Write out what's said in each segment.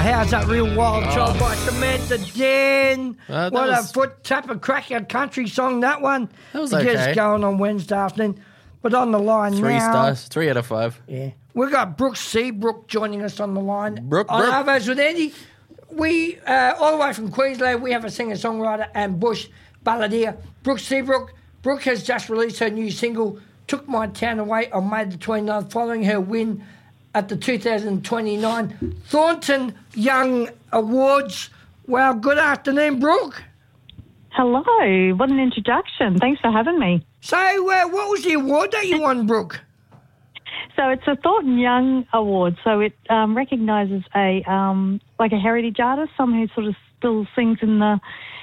How's That Real Wild Child by Samantha Dan. What a foot tapper cracker country song, that one. That was okay. okay. Going on Wednesday afternoon. But on the line 3 now. stars, 3 out of 5. Yeah. We've got Brooke Seabrook joining us on the line. Brooke. On Arvos with Andy. We, all the way from Queensland, we have a singer-songwriter and bush balladeer, Brooke Seabrook. Brooke has just released her new single, Took My Town Away, on May the 29th, following her win at the 2029 Thornton Young Awards. Well, good afternoon, Brooke. Hello. What an introduction. Thanks for having me. So, what was the award that you won, Brooke? So it's a Thornton Young Award. So it recognises a heritage artist, someone who sort of still sings in the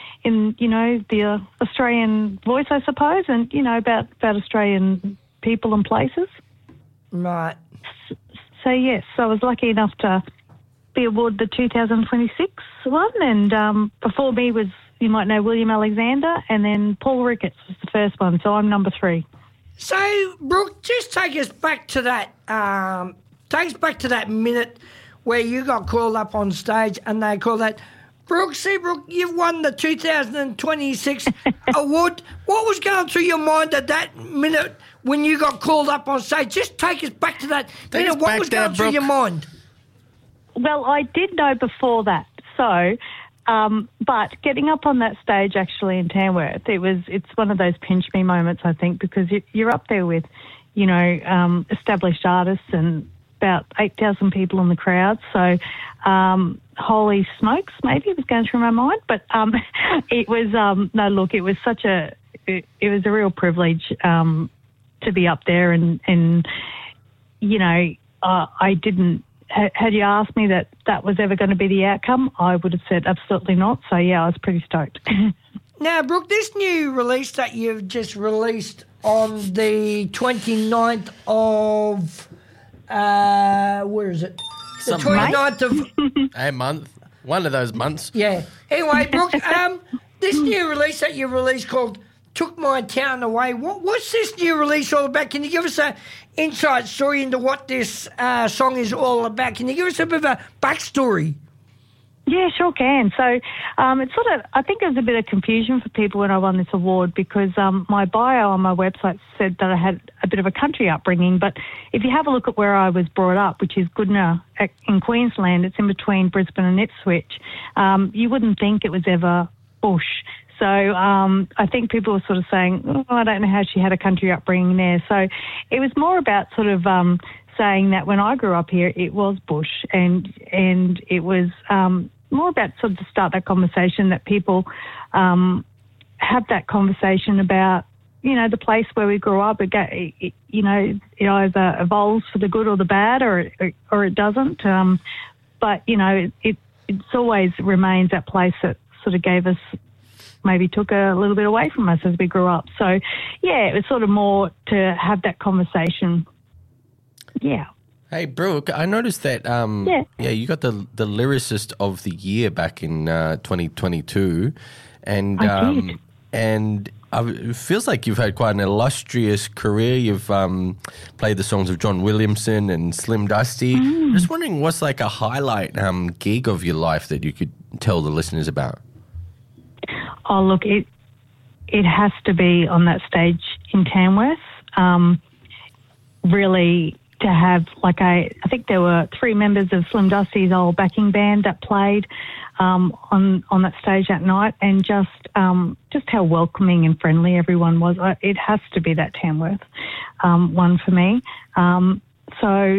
Australian voice, I suppose, and about Australian people and places. Right. So yes, so I was lucky enough to be awarded the 2026 one, and before me was, you might know, William Alexander, and then Paul Ricketts was the first one. So I'm number 3. So, Brooke, just take us back to that. Minute where you got called up on stage, and they called that, Brooke Seabrook, you've won the 2026 award. What was going through your mind at that minute when you got called up on stage? Just take us back to that minute. What was going through your mind? Well, I did know before that. So, but getting up on that stage actually in Tamworth, it's one of those pinch me moments, I think, because you're up there with, established artists and about 8,000 people in the crowd. So, holy smokes, maybe it was going through my mind, but it was it was it was a real privilege to be up there, and I didn't. Had you asked me that was ever going to be the outcome, I would have said absolutely not. So, yeah, I was pretty stoked. Now, Brooke, this new release that you've just released on the 29th of... where is it? The 29th of... A month. One of those months. Yeah. Anyway, Brooke, this new release that you released called Took My Town Away, what's this new release all about? Can you give us an inside story into what this song is all about? Can you give us a bit of a backstory? Yeah, sure can. So it's sort of, I think there was a bit of confusion for people when I won this award because my bio on my website said that I had a bit of a country upbringing, but if you have a look at where I was brought up, which is Goodna in Queensland, it's in between Brisbane and Ipswich, you wouldn't think it was ever bush. So I think people were sort of saying, I don't know how she had a country upbringing there. So it was more about sort of saying that when I grew up here, it was bush, and it was more about sort of to start that conversation, that people have that conversation about, the place where we grew up. It either evolves for the good or the bad, or it doesn't. But it always remains that place that sort of gave us, maybe took a little bit away from us as we grew up. So, yeah, it was sort of more to have that conversation. Yeah. Hey, Brooke, I noticed that you got the Lyricist of the Year back in 2022. And I did. And it feels like you've had quite an illustrious career. You've played the songs of John Williamson and Slim Dusty. Just wondering what's like a highlight gig of your life that you could tell the listeners about? Oh, look, it has to be on that stage in Tamworth. Really, to have, I think there were 3 members of Slim Dusty's old backing band that played on that stage that night, and just how welcoming and friendly everyone was. It has to be that Tamworth one for me. So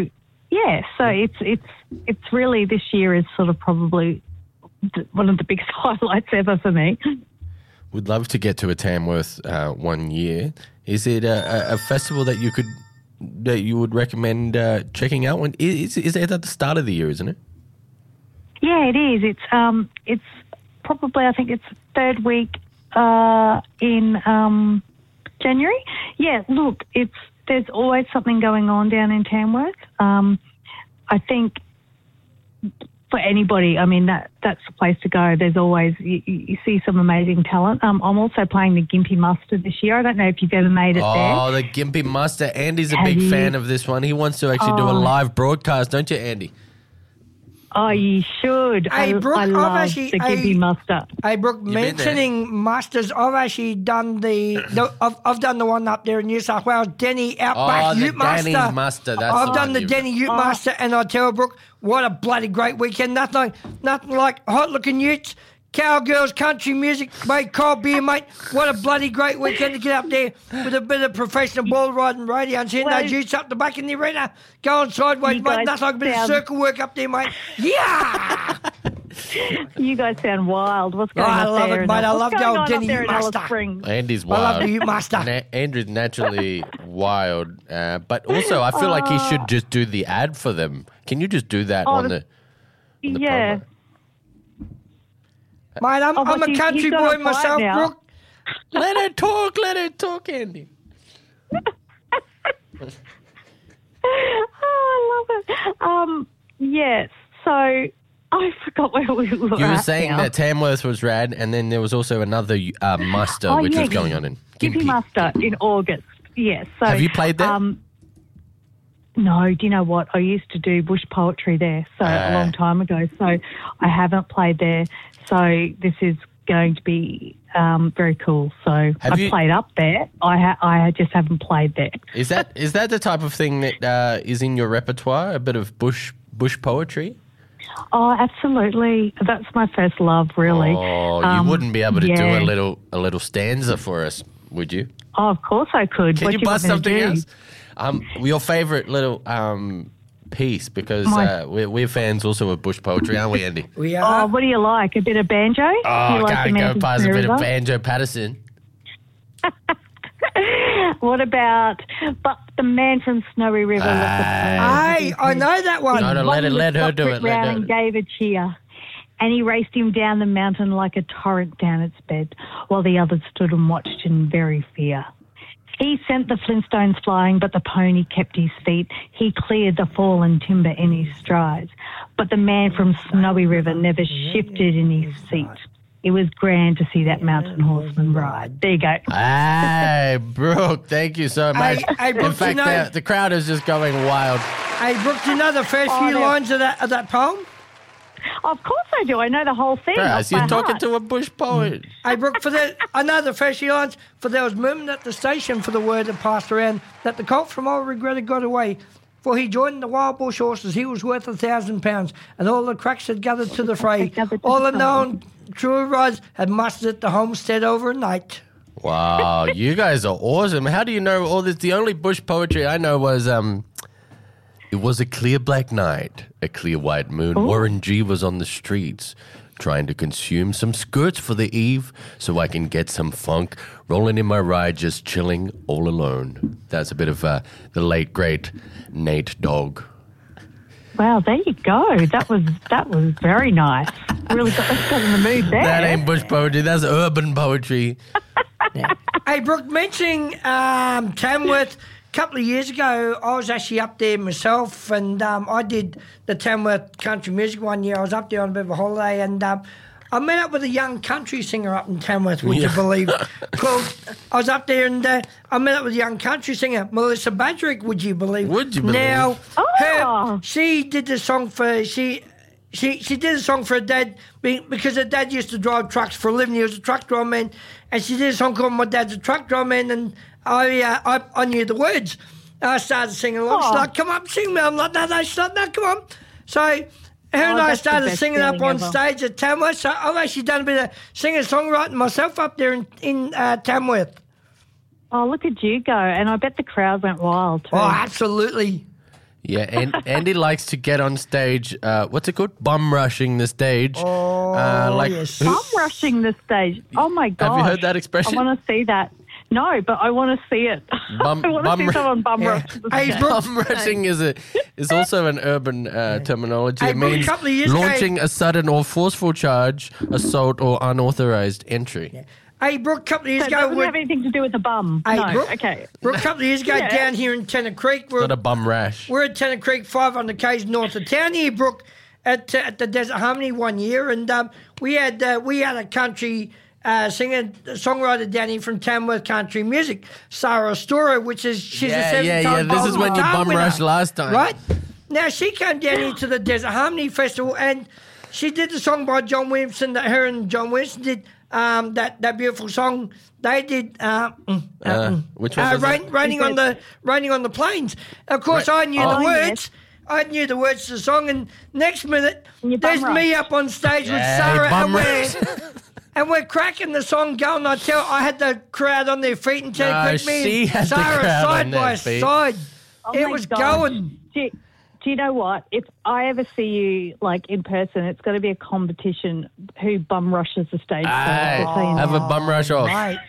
it's really, this year is sort of probably one of the biggest highlights ever for me. Would love to get to a Tamworth one year. Is it a festival that you would recommend checking out? When is it at the start of the year, isn't it? Yeah, it is. It's probably, I think it's third week in January. Yeah, look, there's always something going on down in Tamworth. I think for anybody, I mean, that's the place to go. There's always, you see some amazing talent. I'm also playing the Gympie Muster this year. I don't know if you've ever made it there. Oh, the Gympie Muster. Andy's a big fan of this one. He wants to actually do a live broadcast, don't you, Andy? Oh, you should. Hey, Brooke, I I've love actually- the Gibby Muster. Hey, Brooke, been there? mentioning musters, I've actually done I've done the one up there in New South Wales, Denny Outback the Ute Muster. Denny's Muster, that's I've the done one the you- Denny Ute Muster, and I tell you, Brooke, what a bloody great weekend. Nothing like hot-looking utes, cowgirls, country music, mate, cold beer, mate. What a bloody great weekend to get up there with a bit of professional ball riding radio and seeing Well, those utes up the back in the arena, going sideways, you mate. guys Nothing like a bit of sound- circle work up there, mate. Yeah! You guys sound wild. What's going I on love there? it, mate. I love the old Denny Ute Ute Alice Muster. Springs. Andy's I love wild. the Ute Muster. Andrew's naturally wild, but also I feel like he should just do the ad for them. Can you just do that on the Yeah. promo? Mate, I'm but a he's country got boy a fight myself, now. Brooke. Let it talk, Andy. Oh, I love it. Yes. So I forgot where we were. You were at saying now. that Tamworth was rad, and then there was also another muster Oh, which yeah, was going on in Gibby Gympie. Muster in August. Yes. So Have you played there? No, do you know what? I used to do bush poetry there, so a long time ago. So I haven't played there. So this is going to be very cool. So I've you- played up there. I just haven't played there. Is that the type of thing that is in your repertoire? A bit of bush poetry? Oh, absolutely. That's my first love, really. Oh, you wouldn't be able to do yeah. a little stanza for us, would you? Oh, of course I could. Can What you do want bust me to something do? else? Your favourite little piece, because we're fans also of bush poetry, aren't we, Andy? We Oh, are. what do you like? A bit of banjo? Do you Oh, like the can't go Mountain past a bit of River? Banjo Patterson. What about but the man from Snowy River? Hey, I know that one. No, let her do it. Let Round her. and gave a cheer. And he raced him down the mountain like a torrent down its bed, while the others stood and watched in very fear. He sent the Flintstones flying, but the pony kept his feet. He cleared the fallen timber in his strides. But the man from Snowy River never shifted in his seat. It was grand to see that mountain horseman ride. There you go. Hey, Brooke, thank you so much. Hey, Brooke, in fact, you know- the crowd is just going wild. Hey, Brooke, do you know the first few no. lines of that poem? Of course I do. I know the whole thing. Bryce, off by you're talking heart. to a bush poet. Hey, Brooke, I know the first few lines, for there was movement at the station for the word that passed around that the colt from old regret had got away. For he joined the wild bush horses, he was worth £1,000, and all the cracks had gathered to the fray. All the known true riders had mustered at the homestead overnight. Wow, you guys are awesome. How do you know all this? The only bush poetry I know was it was a clear black night, a clear white moon. Warren G was on the streets trying to consume some skirts for the eve so I can get some funk, rolling in my ride, just chilling all alone. That's a bit of the late, great Nate Dogg. Wow, there you go. That was very nice. Really got us in the mood there. That ain't bush poetry, that's urban poetry. Hey, Brooke, mentioning Tamworth, a couple of years ago, I was actually up there myself, and I did the Tamworth Country Music one year. I was up there on a bit of a holiday, and I met up with a young country singer up in Tamworth, would you believe? I was up there, and I met up with a young country singer, Melissa Badrick, would you believe? Would you believe? Now, Oh. she did the song for... She did a song for her dad because her dad used to drive trucks for a living. He was a truck driver man, and she did a song called "My Dad's a Truck Driver Man," and I knew the words. I started singing along. She's like, "Come up, sing me." I'm like, "No, she's like, no, come on." So her and I that's the started best singing up feeling on ever. stage at Tamworth. So I've actually done a bit of singer-songwriting myself up there in Tamworth. Oh, look at you go. And I bet the crowd went wild too. Oh, absolutely. Yeah, and Andy likes to get on stage. What's it called? Bum rushing the stage. Oh, yes. I'm rushing the stage. Oh, my God. Have you heard that expression? I want to see that. No, but I want to see it. Bum- I want bum to see ru- someone bum Yeah. rush the Hey, stage. Brooke, Bum rushing is also an urban terminology. Hey, It Brooke, a means couple of years ago- launching a sudden or forceful charge, assault, or unauthorized entry. Hey, Brooke, a couple of years So it ago, doesn't have anything to do with the bum. Hey, no, Brooke, okay. Brooke, a couple of years ago, Yeah. down here in Tennant Creek, Not a bum rash. we're at Tennant Creek, 500 k's north of town here, Brooke, at the Desert Harmony one year, and we had a country singer, songwriter down here from Tamworth Country Music, Sarah Stora, she's a Yeah, seven-time yeah. This is when you Golden bum Guitar rushed winner, last time. right? Now, she came down here to the Desert Harmony Festival and she did the song by John Williamson that her and John Williamson did, that beautiful song. They did which one was it? Raining on the Plains. Of course, I knew the words. Yes. I knew the words to the song, and next minute, there's me up on stage with Sarah, and we're cracking the song going. I had the crowd on their feet and me and Sarah side by side. Oh it was going. Do you know what? If I ever see you like in person, it's going to be a competition who bum rushes the stage. Have a bum rush off. Right.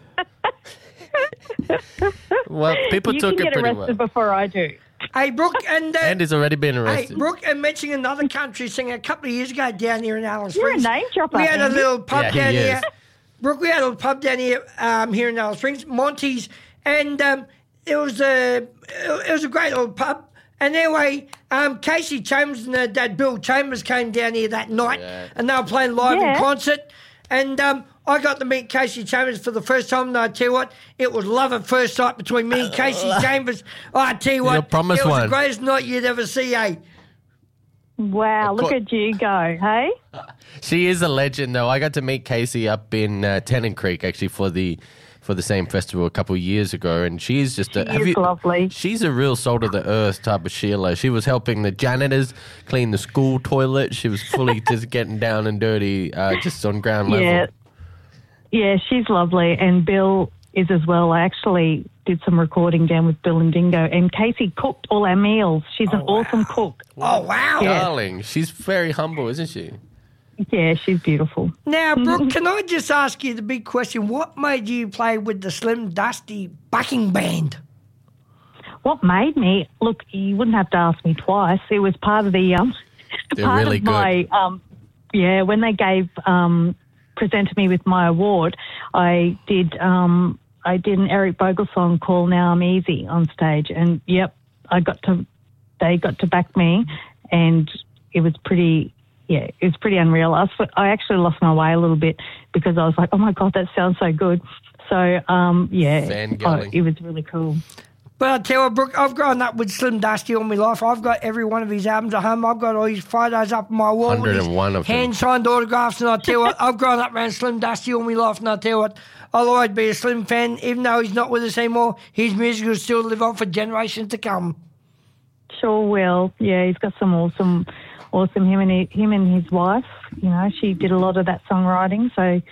Well, people took it pretty well. You can get arrested before I do. Hey, Brooke, and Andy's already been arrested. Hey, Brooke, and mentioning another country singer a couple of years ago down here in Alice Springs. You're a name dropper. We had a little pub down here. Brooke, we had a little pub down here here in Alice Springs, Monty's, and it was a great little pub. And anyway, Casey Chambers and her dad Bill Chambers came down here that night, and they were playing live in concert. And I got to meet Casey Chambers for the first time, and I tell you what, it was love at first sight between me and Casey Chambers. I tell you what, it was the greatest night you'd ever see, eh? Wow, look at you go, hey? She is a legend, though. I got to meet Casey up in Tennant Creek, actually, for the same festival a couple of years ago, and she's just lovely. She's a real salt of the earth type of Sheila. She was helping the janitors clean the school toilet. She was fully just getting down and dirty, just on ground level. Yeah, she's lovely, and Bill is as well. I actually did some recording down with Bill and Dingo, and Casey cooked all our meals. She's an awesome cook. Oh, wow. Darling. She's very humble, isn't she? Yeah, she's beautiful. Now, Brooke, can I just ask you the big question? What made you play with the Slim Dusty backing band? What made me? Look, you wouldn't have to ask me twice. It was part of the They're really good. When they presented me with my award, I did an Eric Bogle song called Now I'm Easy on stage, and they got to back me, and it was pretty. Yeah, it was pretty unreal. I actually lost my way a little bit because I was like, oh, my God, that sounds so good. So, it was really cool. But I tell you, Brooke, I've grown up with Slim Dusty all my life. I've got every one of his albums at home. I've got all his photos up on my wall. 101 of them. Hand-signed autographs, and I tell you what, I've grown up around Slim Dusty all my life, and I tell you what, I'll always be a Slim fan. Even though he's not with us anymore, his music will still live on for generations to come. Sure will. Yeah, he's got some awesome him and his wife, she did a lot of that songwriting, so